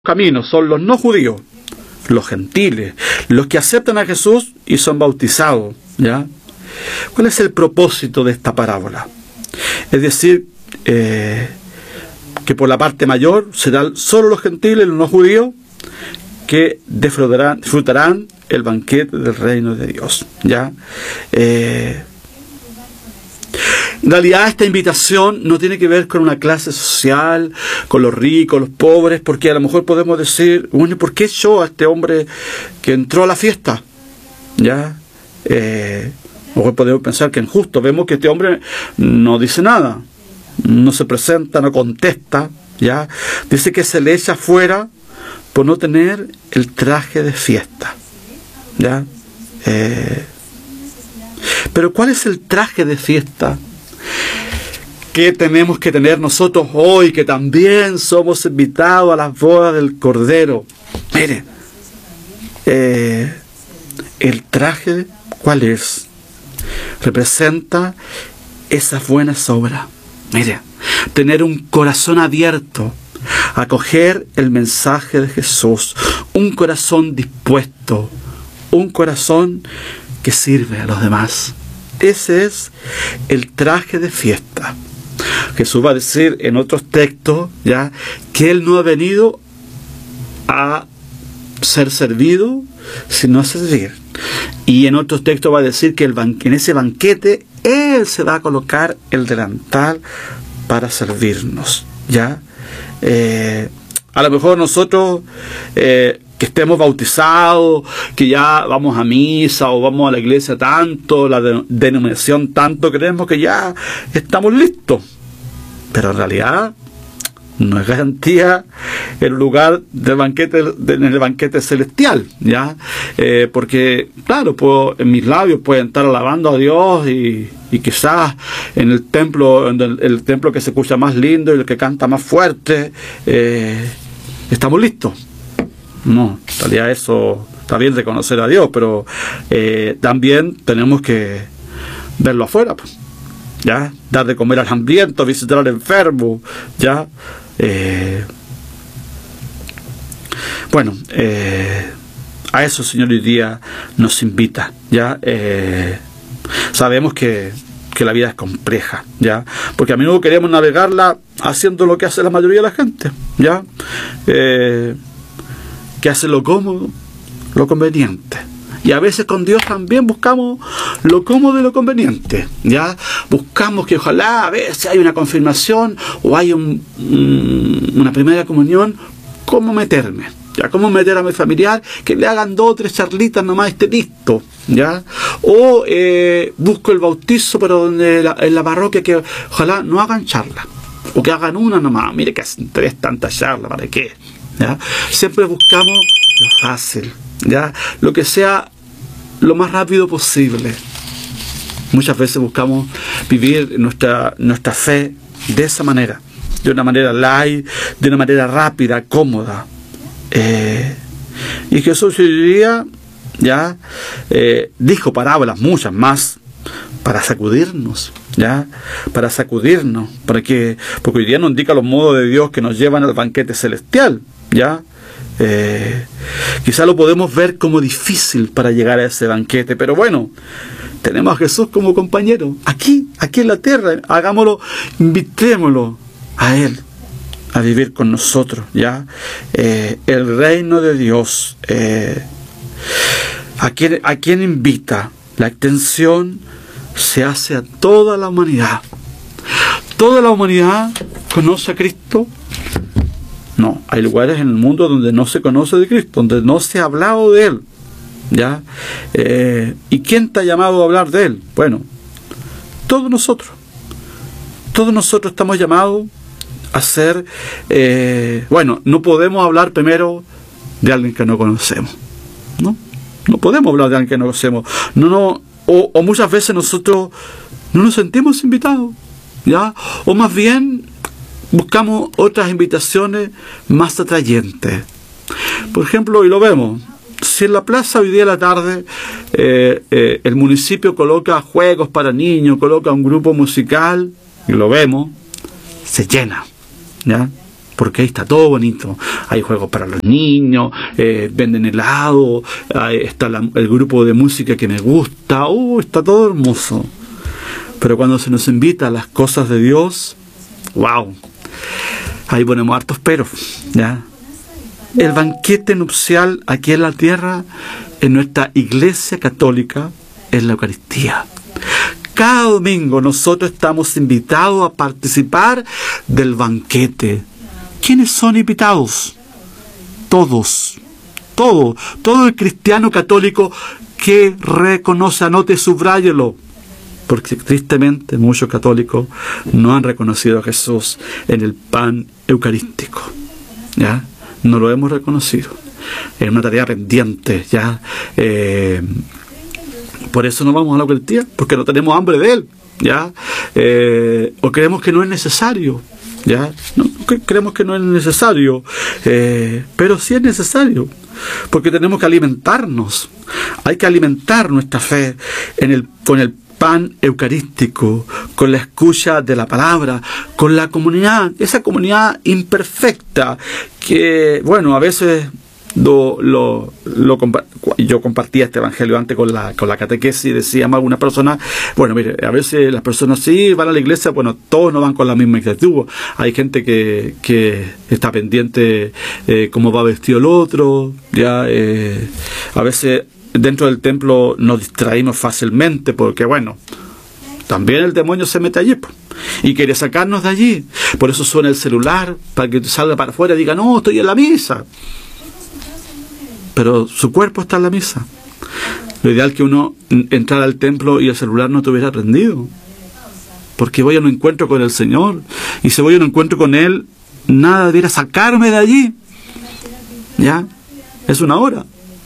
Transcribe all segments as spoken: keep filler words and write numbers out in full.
caminos son los no judíos, los gentiles, los que aceptan a Jesús y son bautizados, ¿ya? ¿Cuál es el propósito de esta parábola? Es decir, eh, que por la parte mayor serán solo los gentiles, los no judíos, que disfrutarán, disfrutarán el banquete del reino de Dios, ¿ya? Eh, En realidad esta invitación no tiene que ver con una clase social, con los ricos, los pobres, porque a lo mejor podemos decir, bueno, ¿por qué yo a este hombre que entró a la fiesta? ¿Ya? Eh, a lo mejor podemos pensar que es injusto. Vemos que este hombre no dice nada, no se presenta, no contesta, ¿ya? Dice que se le echa fuera por no tener el traje de fiesta, ¿ya? Eh, pero ¿cuál es el traje de fiesta que tenemos que tener nosotros hoy, que también somos invitados a las bodas del Cordero? Mire, eh, el traje, ¿cuál es? Representa esas buenas obras. Mire, tener un corazón abierto a acoger el mensaje de Jesús, un corazón dispuesto, un corazón que sirve a los demás. Ese es el traje de fiesta. Jesús va a decir en otros textos, ¿ya?, que Él no ha venido a ser servido, sino a servir. Y en otros textos va a decir que el banque, en ese banquete Él se va a colocar el delantal para servirnos, ¿ya? Eh, a lo mejor nosotros... Eh, que estemos bautizados, que ya vamos a misa o vamos a la iglesia tanto, la de, denominación tanto, creemos que ya estamos listos. Pero en realidad no es garantía el lugar del banquete, de, en el banquete celestial, ¿ya? Eh, porque, claro, puedo, en mis labios pueden estar alabando a Dios y, y quizás en el templo, en el, el templo que se escucha más lindo y el que canta más fuerte, eh, estamos listos. No, en realidad eso está bien reconocer a Dios, pero eh, también tenemos que verlo afuera, pues, ¿ya? Dar de comer al hambriento, visitar al enfermo, ¿ya? Eh, bueno, eh, a eso el Señor hoy día nos invita, ¿ya? Eh, sabemos que, que la vida es compleja, ¿ya? Porque a menudo queremos navegarla haciendo lo que hace la mayoría de la gente, ¿ya? Eh, que hace lo cómodo, lo conveniente. Y a veces con Dios también buscamos lo cómodo y lo conveniente, ¿ya? Buscamos que ojalá a ver si hay una confirmación o hay un, un, una primera comunión, ¿cómo meterme? ¿Ya? ¿Cómo meter a mi familiar? Que le hagan dos o tres charlitas nomás y esté listo, ¿ya? O eh, busco el bautizo, pero en la, en la parroquia que ojalá no hagan charla, o que hagan una nomás. Mire que hacen tres tantas charlas, ¿para qué? ¿Ya? Siempre buscamos lo fácil, ¿ya? Lo que sea lo más rápido posible. Muchas veces buscamos vivir nuestra, nuestra fe de esa manera, de una manera light, de una manera rápida, cómoda. Eh, y Jesús hoy día, ¿ya? Eh, dijo parábolas, muchas más, para sacudirnos, ¿ya? Para sacudirnos, para que, porque hoy día nos indica los modos de Dios que nos llevan al banquete celestial, ¿ya? Eh, quizá lo podemos ver como difícil para llegar a ese banquete, pero bueno, tenemos a Jesús como compañero, aquí, aquí en la tierra, hagámoslo, invitémoslo a Él a vivir con nosotros, ¿ya? Eh, el reino de Dios, eh, ¿a quién, a quién invita? La extensión se hace a toda la humanidad. ¿Toda la humanidad conoce a Cristo? No, hay lugares en el mundo donde no se conoce de Cristo, donde no se ha hablado de Él, ¿ya? Eh, ¿Y quién te ha llamado a hablar de Él? Bueno, todos nosotros. Todos nosotros estamos llamados a ser, eh, bueno, no podemos hablar primero de alguien que no conocemos, ¿no? No podemos hablar de alguien que no conocemos. No, no, o, o muchas veces nosotros no nos sentimos invitados, ¿ya? O más bien buscamos otras invitaciones más atrayentes. Por ejemplo, y lo vemos, si en la plaza hoy día de la tarde eh, eh, el municipio coloca juegos para niños, coloca un grupo musical, y lo vemos, se llena, ¿ya? porque ahí está todo bonito. Hay juegos para los niños, eh, venden helado, ahí está la, el grupo de música que me gusta, uh, está todo hermoso. Pero cuando se nos invita a las cosas de Dios, wow, ahí ponemos hartos peros, ¿ya? El banquete nupcial aquí en la tierra, en nuestra iglesia católica, es la Eucaristía. Cada domingo nosotros estamos invitados a participar del banquete. ¿Quiénes son invitados? Todos, todo, todo el cristiano católico que reconoce, anote, subráyelo. Porque tristemente muchos católicos no han reconocido a Jesús en el pan eucarístico, ¿ya? No lo hemos reconocido. Es una tarea pendiente, ¿ya? Eh, por eso no vamos a la Eucaristía, porque no tenemos hambre de Él, ¿ya? Eh, o creemos que no es necesario, ¿ya? No, creemos que no es necesario, eh, pero sí es necesario, porque tenemos que alimentarnos. Hay que alimentar nuestra fe en el, con el pan eucarístico, con la escucha de la palabra, con la comunidad, esa comunidad imperfecta que, bueno, a veces lo, lo, lo yo compartía este evangelio antes con la, con la catequesis y decíamos a algunas personas, bueno, mire, a veces las personas sí van a la iglesia, bueno, todos no van con la misma actitud. Hay gente que, que está pendiente eh, cómo va vestido el otro, ya, eh, a veces dentro del templo nos distraímos fácilmente porque, bueno, también el demonio se mete allí, pues, y quiere sacarnos de allí. Por eso suena el celular, para que salga para afuera y diga, no, estoy en la misa. Pero su cuerpo está en la misa. Lo ideal es que uno entrara al templo y el celular no estuviera prendido. Porque voy a un encuentro con el Señor. Y si voy a un encuentro con Él, nada debiera sacarme de allí. ¿Ya? Es una hora.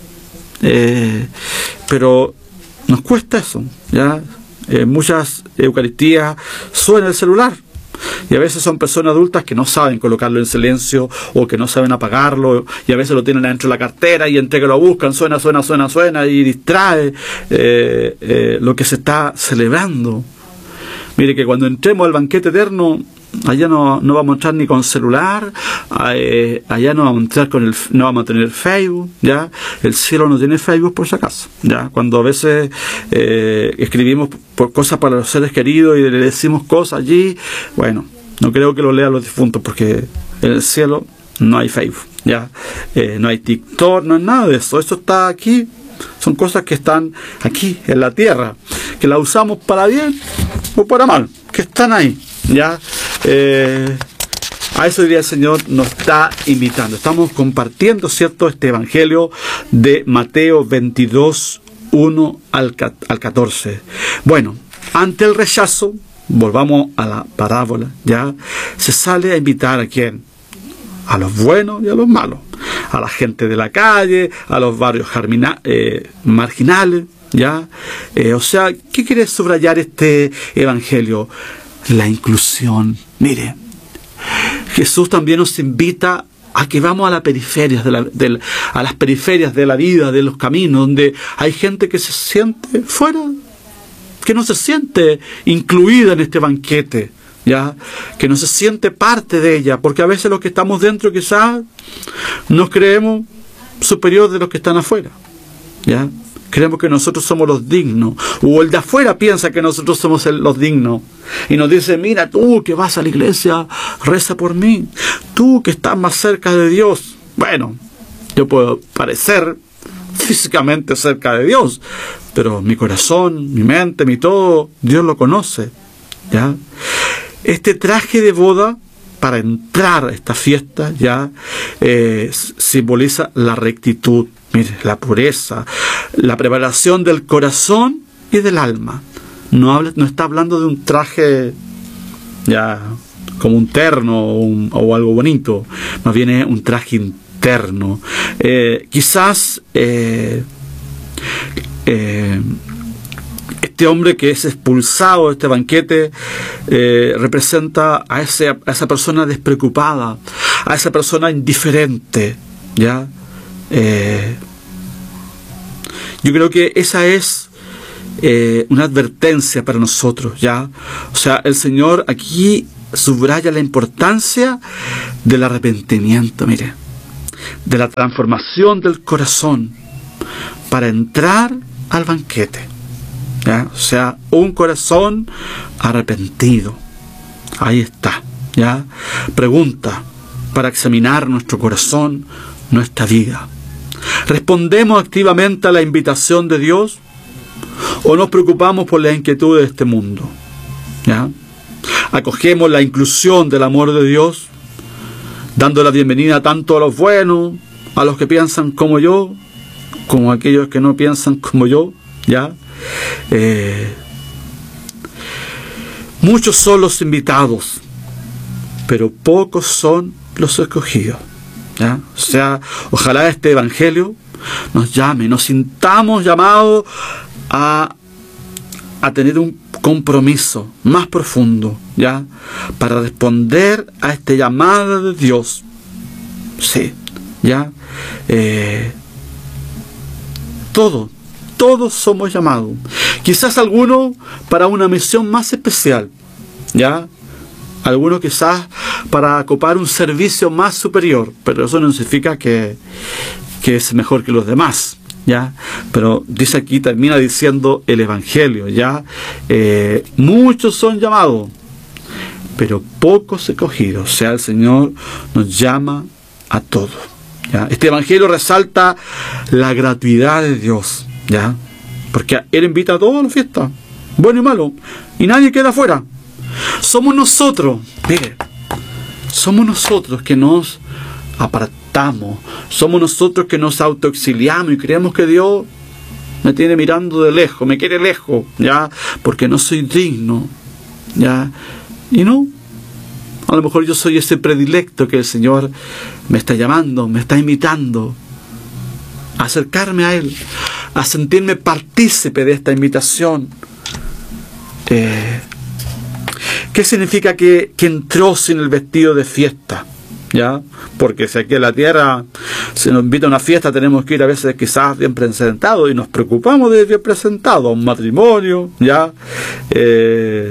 Eh, pero nos cuesta eso, ¿ya? En muchas Eucaristías suena el celular y a veces son personas adultas que no saben colocarlo en silencio o que no saben apagarlo y a veces lo tienen adentro de la cartera y entre que lo buscan suena, suena, suena, suena y distrae eh, eh, lo que se está celebrando. Mire que cuando entremos al banquete eterno, allá no, no vamos a entrar ni con celular, eh, allá no vamos a entrar con el, no vamos a tener Facebook, ya, el cielo no tiene Facebook por si acaso, ya, cuando a veces eh, escribimos por cosas para los seres queridos y le decimos cosas allí, bueno, no creo que lo lean los difuntos porque en el cielo no hay Facebook, ya, eh, no hay TikTok, no hay nada de eso, eso está aquí, son cosas que están aquí en la tierra, que las usamos para bien o para mal, que están ahí. Ya, eh, a eso diría el Señor nos está invitando. Estamos compartiendo, ¿cierto?, este evangelio de Mateo veintidós, uno al catorce. Bueno, ante el rechazo, volvamos a la parábola, ya, se sale a invitar a quién, a los buenos y a los malos, a la gente de la calle, a los barrios germina, eh, marginales, ya, eh, o sea, ¿qué quiere subrayar este evangelio? La inclusión. Mire, Jesús también nos invita a que vamos a las periferias de la, de la, a las periferias de la vida, de los caminos, donde hay gente que se siente fuera, que no se siente incluida en este banquete, ya, que no se siente parte de ella, porque a veces los que estamos dentro quizás nos creemos superior de los que están afuera, ya. Creemos que nosotros somos los dignos, o el de afuera piensa que nosotros somos el, los dignos, y nos dice, mira, tú que vas a la iglesia, reza por mí, tú que estás más cerca de Dios. Bueno, yo puedo parecer físicamente cerca de Dios, pero mi corazón, mi mente, mi todo, Dios lo conoce, ¿ya? Este traje de boda, para entrar a esta fiesta, ya, eh, simboliza la rectitud. Mire, la pureza, la preparación del corazón y del alma. No, habla, no está hablando de un traje ya como un terno o, un, o algo bonito, más bien es un traje interno. Eh, quizás eh, eh, este hombre que es expulsado de este banquete eh, representa a, ese, a esa persona despreocupada, a esa persona indiferente, ¿ya? Eh, yo creo que esa es eh, una advertencia para nosotros, ¿ya? O sea, el Señor aquí subraya la importancia del arrepentimiento, mire, de la transformación del corazón para entrar al banquete, ¿ya? O sea, un corazón arrepentido. Ahí está, ¿ya? Pregunta para examinar nuestro corazón, nuestra vida. ¿Respondemos activamente a la invitación de Dios o nos preocupamos por las inquietudes de este mundo? ¿Ya? ¿Acogemos la inclusión del amor de Dios, dando la bienvenida tanto a los buenos, a los que piensan como yo, como a aquellos que no piensan como yo? ¿Ya? Eh, muchos son los invitados, pero pocos son los escogidos, ¿ya? O sea, ojalá este evangelio nos llame, nos sintamos llamados a, a tener un compromiso más profundo, ¿ya? Para responder a este llamado de Dios. Sí, ¿ya? Eh, todo, todos somos llamados. Quizás algunos para una misión más especial, ¿ya? Algunos quizás para ocupar un servicio más superior, pero eso no significa que, que es mejor que los demás, ¿ya? Pero dice aquí, termina diciendo el Evangelio, ¿ya? Eh, muchos son llamados, pero pocos escogidos. O sea, el Señor nos llama a todos, ¿ya? Este Evangelio resalta la gratuidad de Dios, ¿ya? Porque Él invita a todos a la fiesta, bueno y malo, y nadie queda afuera. Somos nosotros, mire, somos nosotros que nos apartamos, somos nosotros que nos autoexiliamos y creemos que Dios me tiene mirando de lejos, me quiere lejos, ¿ya? Porque no soy digno, ¿ya? Y no, a lo mejor yo soy ese predilecto que el Señor me está llamando, me está invitando a acercarme a Él, a sentirme partícipe de esta invitación. Eh, ¿Qué significa que, que entró sin el vestido de fiesta? ¿Ya? Porque si aquí en la tierra se nos invita a una fiesta, tenemos que ir a veces quizás bien presentados y nos preocupamos de ir bien presentados, a un matrimonio, ¿ya? Eh,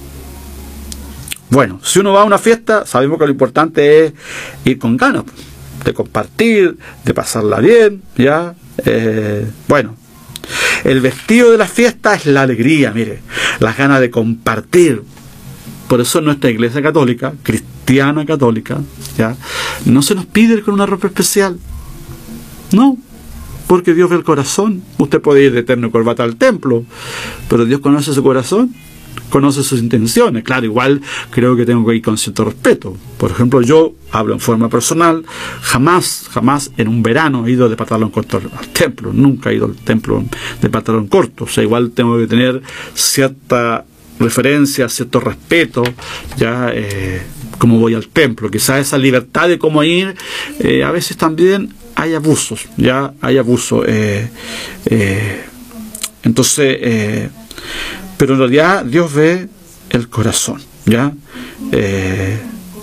bueno, si uno va a una fiesta, sabemos que lo importante es ir con ganas, de compartir, de pasarla bien, ¿ya? Eh, bueno, el vestido de la fiesta es la alegría, mire, las ganas de compartir. Por eso en nuestra iglesia católica, cristiana católica, ¿ya? No se nos pide ir con una ropa especial. No, porque Dios ve el corazón. Usted puede ir de terno y corbata al templo, pero Dios conoce su corazón, conoce sus intenciones. Claro, igual creo que tengo que ir con cierto respeto. Por ejemplo, yo hablo en forma personal, jamás, jamás en un verano he ido de pantalón corto al templo. Nunca he ido al templo de pantalón corto. O sea, igual tengo que tener cierta referencia, cierto respeto, ya eh, como voy al templo. Quizás esa libertad de cómo ir, eh, a veces también hay abusos, ya hay abusos. Eh, eh, entonces, eh, pero en realidad Dios ve el corazón, ya. Eh,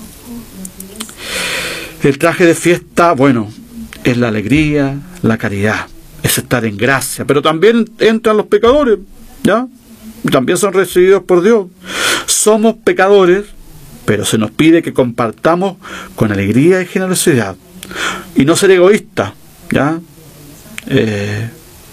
el traje de fiesta, bueno, es la alegría, la caridad, es estar en gracia, pero también entran los pecadores, ya. También son recibidos por Dios. Somos pecadores, pero se nos pide que compartamos con alegría y generosidad. Y no ser egoísta, ¿ya? Eh,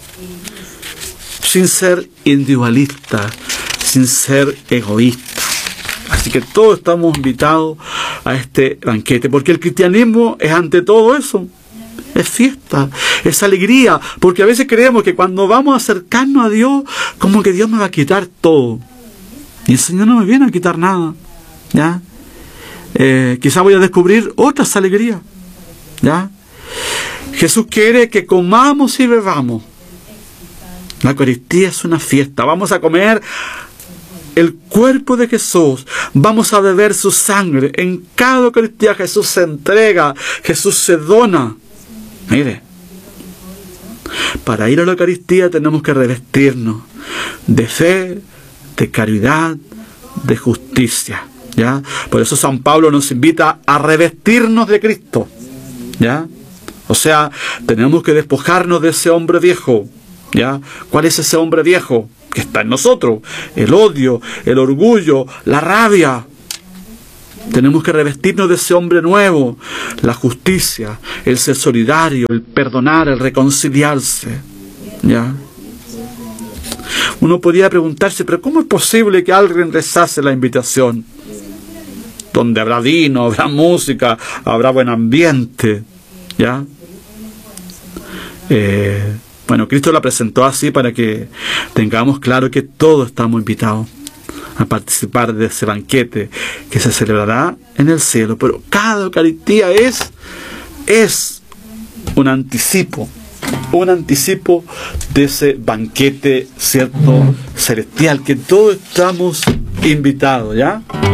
sin ser individualista, sin ser egoísta. Así que todos estamos invitados a este banquete, porque el cristianismo es ante todo eso. Es fiesta, es alegría, porque a veces creemos que cuando vamos a acercarnos a Dios, como que Dios me va a quitar todo. Y el Señor no me viene a quitar nada, ¿ya? Eh, quizá voy a descubrir otras alegrías, ¿ya? Jesús quiere que comamos y bebamos. La Eucaristía es una fiesta. Vamos a comer el cuerpo de Jesús, vamos a beber su sangre. En cada Eucaristía Jesús se entrega, Jesús se dona. Mire, para ir a la Eucaristía tenemos que revestirnos de fe, de caridad, de justicia, ¿ya? Por eso San Pablo nos invita a revestirnos de Cristo, ¿ya? O sea, tenemos que despojarnos de ese hombre viejo, ¿ya? ¿Cuál es ese hombre viejo? Que está en nosotros, el odio, el orgullo, la rabia, Tenemos que revestirnos de ese hombre nuevo, la justicia, el ser solidario, el perdonar, el reconciliarse. ¿Ya? Uno podría preguntarse, pero ¿cómo es posible que alguien rechace la invitación? Donde habrá vino, habrá música, habrá buen ambiente. ¿Ya? Eh, bueno, Cristo la presentó así para que tengamos claro que todos estamos invitados a participar de ese banquete que se celebrará en el cielo. Pero cada Eucaristía es, es un anticipo, un anticipo de ese banquete, ¿cierto?, celestial, que todos estamos invitados, ¿ya?